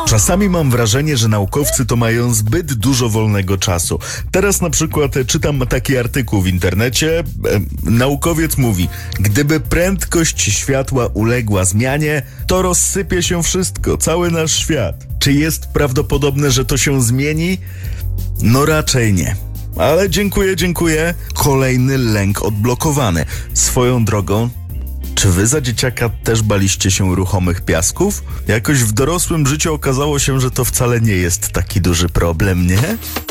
Czasami mam wrażenie, że naukowcy to mają zbyt dużo wolnego czasu. Teraz na przykład czytam taki artykuł w internecie. Naukowiec mówi, gdyby prędkość światła uległa zmianie, to rozsypie się wszystko, cały nasz świat. Czy jest prawdopodobne, że to się zmieni? No raczej nie. Ale dziękuję. Kolejny lęk odblokowany. Swoją drogą, czy wy za dzieciaka też baliście się ruchomych piasków? Jakoś w dorosłym życiu okazało się, że to wcale nie jest taki duży problem, nie?